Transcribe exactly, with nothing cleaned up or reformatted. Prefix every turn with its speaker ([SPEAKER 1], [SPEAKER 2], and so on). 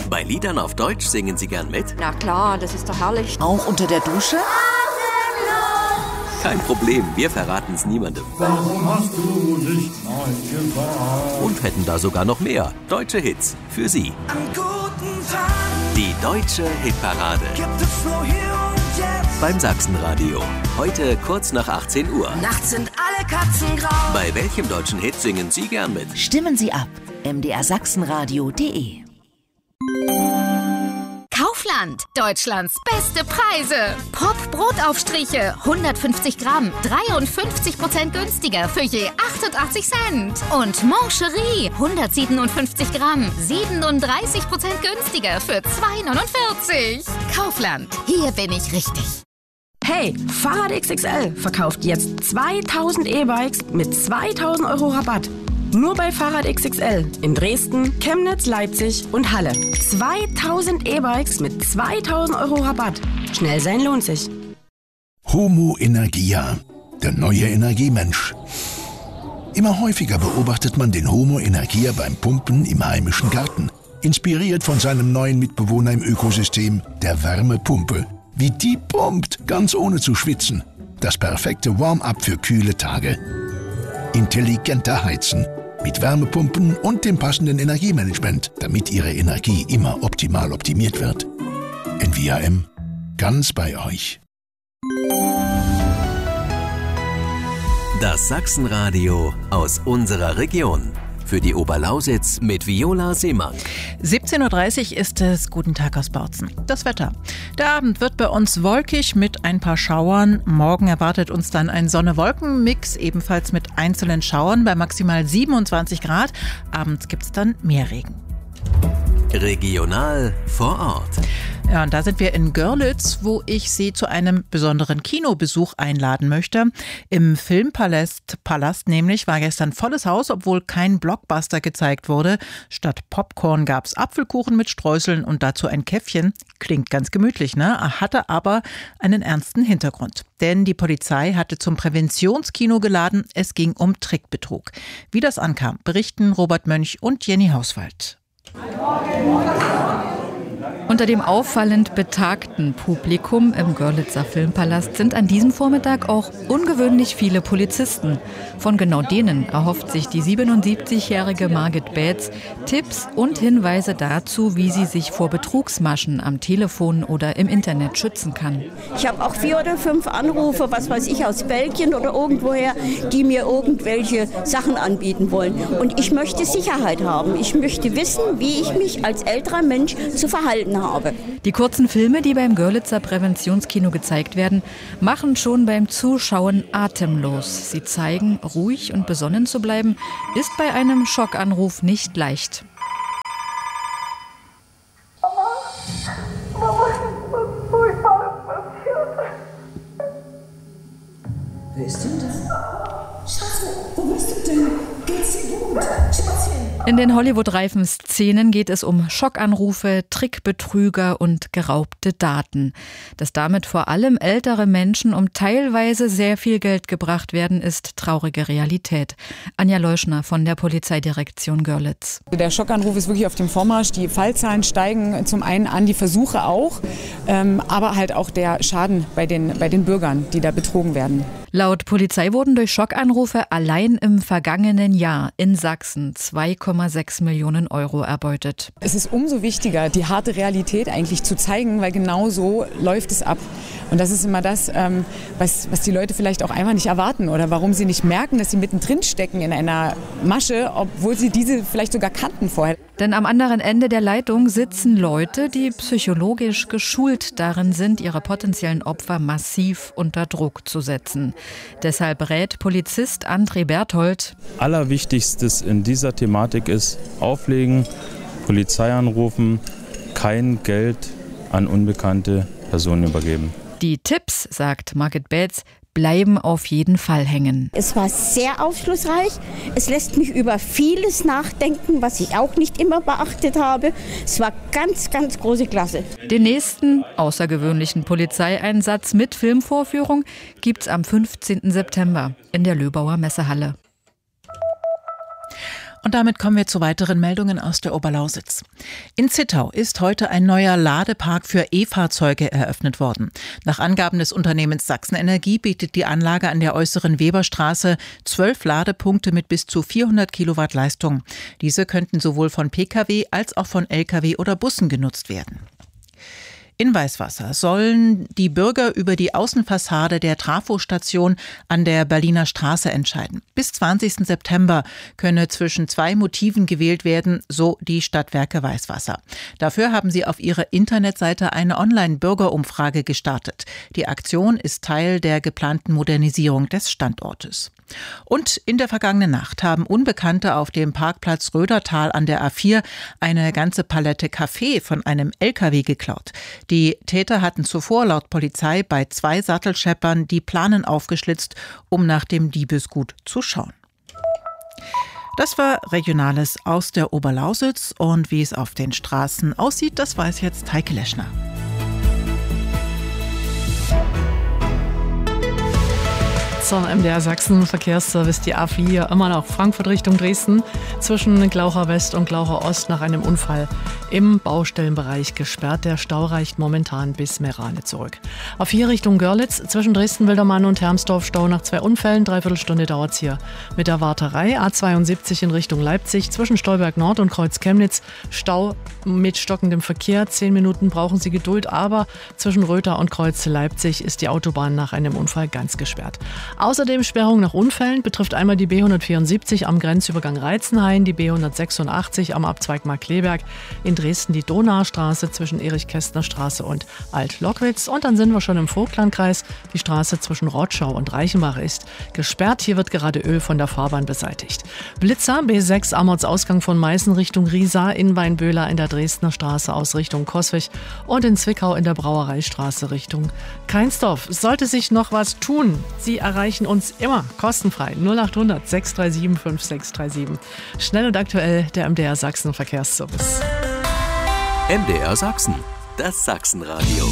[SPEAKER 1] Bei Liedern auf Deutsch singen Sie gern mit?
[SPEAKER 2] Na klar, das ist doch herrlich.
[SPEAKER 3] Auch unter der Dusche?
[SPEAKER 1] Kein Problem, wir verraten es niemandem.
[SPEAKER 4] Warum hast du dich neu gefragt?
[SPEAKER 1] Und hätten da sogar noch mehr deutsche Hits für Sie.
[SPEAKER 5] An guten Tagen
[SPEAKER 1] Die deutsche Hitparade
[SPEAKER 5] gibt es nur hier und jetzt.
[SPEAKER 1] beim Sachsenradio. Heute kurz nach achtzehn Uhr.
[SPEAKER 5] Nachts sind alle Katzen grau.
[SPEAKER 1] Bei welchem deutschen Hit singen Sie gern mit?
[SPEAKER 3] Stimmen Sie ab. m d r sachsenradio punkt d e
[SPEAKER 6] Kaufland, Deutschlands beste Preise. Pop-Brotaufstriche, hundertfünfzig Gramm, dreiundfünfzig Prozent günstiger für je achtundachtzig Cent. Und Moncherie, hundertsiebenundfünfzig Gramm, siebenunddreißig Prozent günstiger für zwei neunundvierzig. Kaufland, hier bin ich richtig.
[SPEAKER 7] Hey, Fahrrad X X L verkauft jetzt zweitausend E-Bikes mit zweitausend Euro Rabatt. Nur bei Fahrrad X X L in Dresden, Chemnitz, Leipzig und Halle. zweitausend E-Bikes mit zweitausend Euro Rabatt. Schnell sein lohnt sich.
[SPEAKER 8] Homo Energia, der neue Energiemensch. Immer häufiger beobachtet man den Homo Energia beim Pumpen im heimischen Garten. Inspiriert von seinem neuen Mitbewohner im Ökosystem, der Wärmepumpe. Wie die pumpt, ganz ohne zu schwitzen. Das perfekte Warm-up für kühle Tage. Intelligenter Heizen. Mit Wärmepumpen und dem passenden Energiemanagement, damit Ihre Energie immer optimal optimiert wird. N V A M, ganz bei euch.
[SPEAKER 1] Das Sachsenradio aus unserer Region. Für die Oberlausitz mit Viola Seemann.
[SPEAKER 9] siebzehn Uhr dreißig ist es. Guten Tag aus Bautzen. Das Wetter. Der Abend wird bei uns wolkig mit ein paar Schauern. Morgen erwartet uns dann ein Sonne-Wolken-Mix, ebenfalls mit einzelnen Schauern bei maximal siebenundzwanzig Grad. Abends gibt es dann mehr Regen.
[SPEAKER 1] Regional vor Ort.
[SPEAKER 9] Ja, und da sind wir in Görlitz, wo ich Sie zu einem besonderen Kinobesuch einladen möchte. Im Filmpalast Palast nämlich war gestern volles Haus, obwohl kein Blockbuster gezeigt wurde. Statt Popcorn gab's Apfelkuchen mit Streuseln und dazu ein Käffchen. Klingt ganz gemütlich, ne? Hatte aber einen ernsten Hintergrund. Denn die Polizei hatte zum Präventionskino geladen. Es ging um Trickbetrug. Wie das ankam, berichten Robert Mönch und Jenny Hauswald.
[SPEAKER 10] Unter dem auffallend betagten Publikum im Görlitzer Filmpalast sind an diesem Vormittag auch ungewöhnlich viele Polizisten. Von genau denen erhofft sich die siebenundsiebzigjährige Margit Bätz Tipps und Hinweise dazu, wie sie sich vor Betrugsmaschen am Telefon oder im Internet schützen kann.
[SPEAKER 11] Ich habe auch vier oder fünf Anrufe, was weiß ich, aus Belgien oder irgendwoher, die mir irgendwelche Sachen anbieten wollen. Und ich möchte Sicherheit haben. Ich möchte wissen, wie ich mich als älterer Mensch zu verhalten habe.
[SPEAKER 10] Die kurzen Filme, die beim Görlitzer Präventionskino gezeigt werden, machen schon beim Zuschauen atemlos. Sie zeigen, ruhig und besonnen zu bleiben, ist bei einem Schockanruf nicht leicht.
[SPEAKER 12] Wer ist denn da? Schatze, wo bist du denn? Geht's dir gut? Schätzchen.
[SPEAKER 10] In den Hollywood-reifen Szenen geht es um Schockanrufe, Trickbetrüger und geraubte Daten. Dass damit vor allem ältere Menschen um teilweise sehr viel Geld gebracht werden, ist traurige Realität. Anja Leuschner von der Polizeidirektion Görlitz.
[SPEAKER 13] Der Schockanruf ist wirklich auf dem Vormarsch. Die Fallzahlen steigen zum einen an, die Versuche auch, ähm, aber halt auch der Schaden bei den, bei den Bürgern, die da betrogen werden.
[SPEAKER 10] Laut Polizei wurden durch Schockanrufe allein im vergangenen Jahr in Sachsen zwei Komma sechs Millionen Euro erbeutet.
[SPEAKER 13] Es ist umso wichtiger, die harte Realität eigentlich zu zeigen, weil genau so läuft es ab. Und das ist immer das, ähm, was, was die Leute vielleicht auch einfach nicht erwarten oder warum sie nicht merken, dass sie mittendrin stecken in einer Masche, obwohl sie diese vielleicht sogar kannten vorher.
[SPEAKER 10] Denn am anderen Ende der Leitung sitzen Leute, die psychologisch geschult darin sind, ihre potenziellen Opfer massiv unter Druck zu setzen. Deshalb rät Polizist André Berthold:
[SPEAKER 14] Allerwichtigstes in dieser Thematik ist auflegen, Polizei anrufen, kein Geld an unbekannte Personen übergeben.
[SPEAKER 10] Die Tipps, sagt Margit Bätz, bleiben auf jeden Fall hängen.
[SPEAKER 11] Es war sehr aufschlussreich. Es lässt mich über vieles nachdenken, was ich auch nicht immer beachtet habe. Es war ganz, ganz große Klasse.
[SPEAKER 10] Den nächsten außergewöhnlichen Polizeieinsatz mit Filmvorführung gibt's am fünfzehnten September in der Löbauer Messehalle.
[SPEAKER 9] Und damit kommen wir zu weiteren Meldungen aus der Oberlausitz. In Zittau ist heute ein neuer Ladepark für E-Fahrzeuge eröffnet worden. Nach Angaben des Unternehmens Sachsenenergie bietet die Anlage an der äußeren Weberstraße zwölf Ladepunkte mit bis zu vierhundert Kilowatt Leistung. Diese könnten sowohl von Pkw als auch von Lkw oder Bussen genutzt werden. In Weißwasser sollen die Bürger über die Außenfassade der Trafostation an der Berliner Straße entscheiden. Bis zwanzigsten September könne zwischen zwei Motiven gewählt werden, so die Stadtwerke Weißwasser. Dafür haben sie auf ihrer Internetseite eine Online-Bürgerumfrage gestartet. Die Aktion ist Teil der geplanten Modernisierung des Standortes. Und in der vergangenen Nacht haben Unbekannte auf dem Parkplatz Rödertal an der A vier eine ganze Palette Kaffee von einem Lkw geklaut. Die Täter hatten zuvor laut Polizei bei zwei Sattelscheppern die Planen aufgeschlitzt, um nach dem Diebesgut zu schauen. Das war Regionales aus der Oberlausitz, und wie es auf den Straßen aussieht, das weiß jetzt Heike Leschner.
[SPEAKER 2] Zum M D R Sachsen Verkehrsservice die A vier, immer noch Frankfurt Richtung Dresden, zwischen Glaucher West und Glaucher Ost nach einem Unfall im Baustellenbereich gesperrt. Der Stau reicht momentan bis Merane zurück. A vier Richtung Görlitz, zwischen Dresden-Wildermann und Hermsdorf Stau nach zwei Unfällen. Dreiviertelstunde dauert es hier mit der Warterei. A zweiundsiebzig in Richtung Leipzig, zwischen Stolberg Nord und Kreuz Chemnitz. Stau mit stockendem Verkehr. Zehn Minuten brauchen Sie Geduld, aber zwischen Röther und Kreuz Leipzig ist die Autobahn nach einem Unfall ganz gesperrt. Außerdem Sperrung nach Unfällen betrifft einmal die B hundertvierundsiebzig am Grenzübergang Reizenhain, die B hundertsechsundachtzig am Abzweig Markkleeberg, in Dresden die Donaustraße zwischen Erich-Kästner-Straße und Alt-Lockwitz. Und dann sind wir schon im Vogtlandkreis. Die Straße zwischen Rotschau und Reichenbach ist gesperrt. Hier wird gerade Öl von der Fahrbahn beseitigt. Blitzer B sechs am Ortsausgang von Meißen Richtung Riesa, in Weinböhler in der Dresdner Straße aus Richtung Coswig und in Zwickau in der Brauereistraße Richtung Keinsdorf. Sollte sich noch was tun, Sie erreichen uns immer kostenfrei null acht hundert sechs drei sieben fünf sechs drei sieben. Schnell und aktuell der M D R Sachsen Verkehrsservice.
[SPEAKER 1] M D R Sachsen, das Sachsenradio.